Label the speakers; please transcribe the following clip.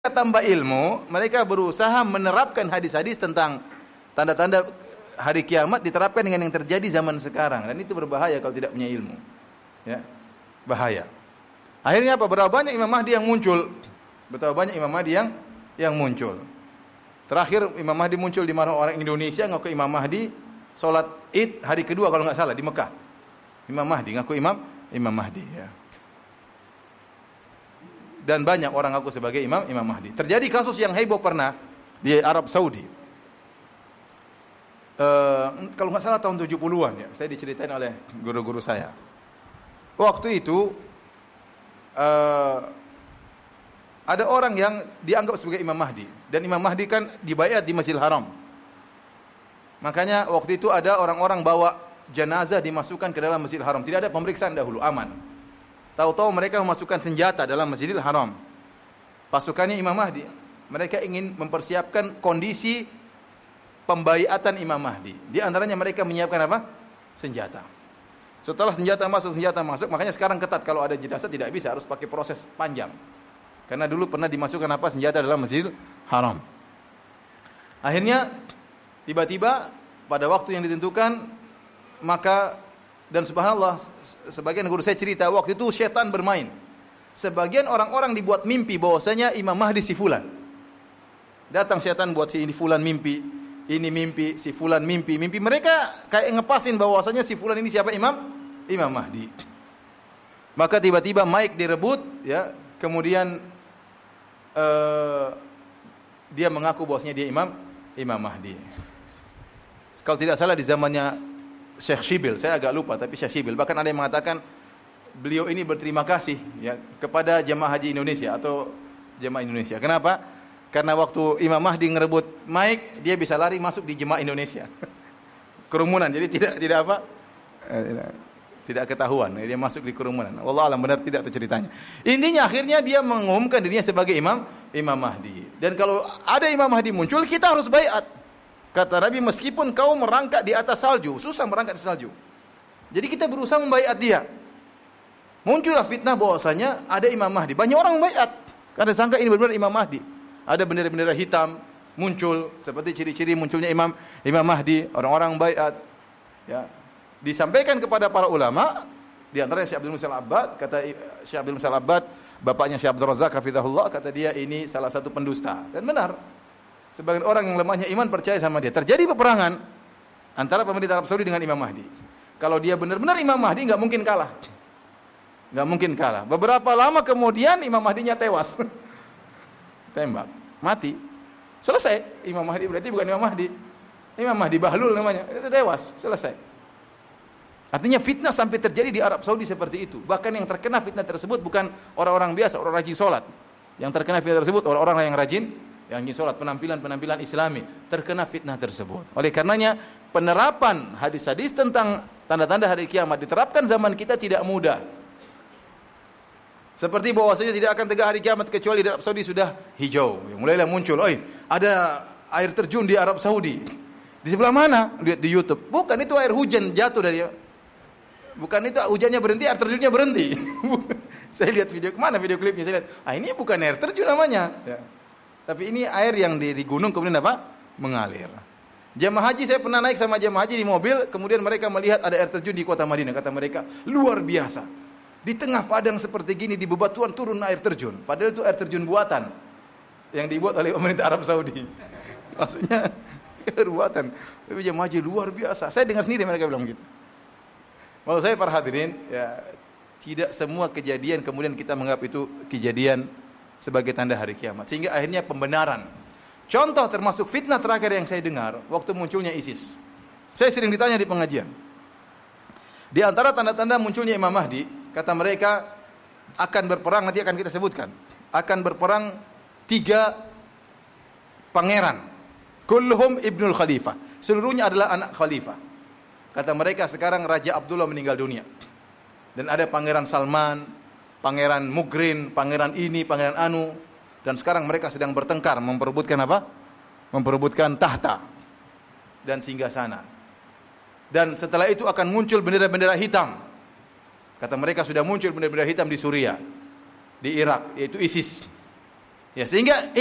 Speaker 1: tambah ilmu, mereka berusaha menerapkan hadis-hadis tentang tanda-tanda hari kiamat diterapkan dengan yang terjadi zaman sekarang, dan itu berbahaya kalau tidak punya ilmu. Ya, bahaya. Akhirnya apa? Berapa banyak Imam Mahdi yang muncul? Betapa banyak Imam Mahdi yang muncul. Terakhir Imam Mahdi muncul di mana orang Indonesia ngaku Imam Mahdi salat Id hari kedua kalau enggak salah di Mekah. Imam Mahdi ngaku Imam Mahdi ya. Dan banyak orang ngaku sebagai Imam Mahdi. Terjadi kasus yang heboh pernah di Arab Saudi. Kalau enggak salah tahun 70-an ya. Saya diceritain oleh guru-guru saya. Waktu itu ada orang yang dianggap sebagai Imam Mahdi, dan Imam Mahdi kan dibaiat di Masjidil Haram. Makanya waktu itu ada orang-orang bawa jenazah dimasukkan ke dalam Masjidil Haram. Tidak ada pemeriksaan dahulu, aman. Tahu-tahu mereka memasukkan senjata dalam Masjidil Haram. Pasukannya Imam Mahdi. Mereka ingin mempersiapkan kondisi pembaiatan Imam Mahdi. Di antaranya mereka menyiapkan apa? Senjata. Setelah senjata masuk, makanya sekarang ketat, kalau ada jenazah tidak bisa, harus pakai proses panjang. Karena dulu pernah dimasukkan apa? Senjata dalam Masjidil Haram. Akhirnya tiba-tiba pada waktu yang ditentukan, maka, dan subhanallah, sebagian guru saya cerita waktu itu setan bermain. Sebagian orang-orang dibuat mimpi bahwasanya Imam Mahdi si fulan. Datang setan buat si ini fulan mimpi, ini mimpi, si fulan mimpi. Mimpi mereka kayak ngepasin bahwasanya si fulan ini siapa? Imam Mahdi. Maka tiba-tiba mic direbut ya, kemudian dia mengaku bahwasanya dia Imam Mahdi. Kalau tidak salah di zamannya Syekh Shibil, saya agak lupa, tapi Syekh Shibil, bahkan ada yang mengatakan beliau ini berterima kasih ya kepada jemaah haji Indonesia atau jemaah Indonesia. Kenapa? Karena waktu Imam Mahdi ngerebut mic, dia bisa lari masuk di jemaah Indonesia. Kerumunan, jadi tidak apa? Tidak ketahuan, dia masuk di kerumunan. Wallahu alam, benar tidak itu ceritanya. Intinya akhirnya dia mengumumkan dirinya sebagai Imam Mahdi. Dan kalau ada Imam Mahdi muncul, kita harus baiat. Kata Nabi, meskipun kau merangkak di atas salju, susah merangkak di salju. Jadi kita berusaha membaiat dia. Muncullah fitnah bahwasanya ada Imam Mahdi. Banyak orang membaiat karena sangka ini benar-benar Imam Mahdi. Ada bendera-bendera hitam muncul seperti ciri-ciri munculnya Imam Mahdi. Orang-orang baiat. Ya. Disampaikan kepada para ulama, di antaranya Syekh Abdul Musa Al-Abbad, kata Syekh Abdul Musa Al-Abbad, bapaknya Syekh Abdul Razak hafizahullah, kata dia ini salah satu pendusta. Dan benar. Sebagian orang yang lemahnya iman percaya sama dia. Terjadi peperangan antara pemerintah Arab Saudi dengan Imam Mahdi. Kalau dia benar-benar Imam Mahdi, enggak mungkin kalah. Enggak mungkin kalah. Beberapa lama kemudian Imam Mahdinya tewas. Tembak, mati. Selesai. Imam Mahdi berarti bukan Imam Mahdi. Imam Mahdi Bahlul namanya. Itu tewas, selesai. Artinya fitnah sampai terjadi di Arab Saudi seperti itu. Bahkan yang terkena fitnah tersebut bukan orang-orang biasa, orang rajin salat. Yang terkena fitnah tersebut orang-orang yang rajin salat, penampilan Islami, terkena fitnah tersebut. Oleh karenanya penerapan hadis-hadis tentang tanda-tanda hari kiamat diterapkan zaman kita tidak mudah. Seperti bahwasanya tidak akan tegak hari kiamat kecuali di Arab Saudi sudah hijau. Mulailah muncul, ada air terjun di Arab Saudi. Di sebelah mana? Lihat di YouTube. Bukan, itu air hujan jatuh dari. Bukan itu hujannya berhenti, air terjunnya berhenti. Saya lihat video, kemana video klipnya? Saya lihat, ini bukan air terjun namanya. Ya. Tapi ini air yang di gunung kemudian apa? Mengalir. Jemaah haji, saya pernah naik sama jemaah haji di mobil, kemudian mereka melihat ada air terjun di kota Madinah. Kata mereka, luar biasa. Di tengah padang seperti gini, di bebatuan turun air terjun. Padahal itu air terjun buatan yang dibuat oleh pemerintah Arab Saudi. Maksudnya buatan. Tapi jemaah haji luar biasa. Saya dengar sendiri mereka bilang gitu. Maksud saya para hadirin, ya, tidak semua kejadian kemudian kita menganggap itu kejadian sebagai tanda hari kiamat. Sehingga akhirnya pembenaran. Contoh termasuk fitnah terakhir yang saya dengar waktu munculnya ISIS. Saya sering ditanya di pengajian. Di antara tanda-tanda munculnya Imam Mahdi, kata mereka akan berperang, nanti akan kita sebutkan. Akan berperang 3 pangeran. Kulluhum ibnul khalifah. Seluruhnya adalah anak khalifah. Kata mereka sekarang Raja Abdullah meninggal dunia. Dan ada Pangeran Salman, Pangeran Mugrin, Pangeran ini, Pangeran anu. Dan sekarang mereka sedang bertengkar memperebutkan apa? Memperebutkan tahta dan singgasana. Dan setelah itu akan muncul bendera-bendera hitam. Kata mereka sudah muncul bendera-bendera hitam di Suriah, di Irak, yaitu ISIS. Ya, sehingga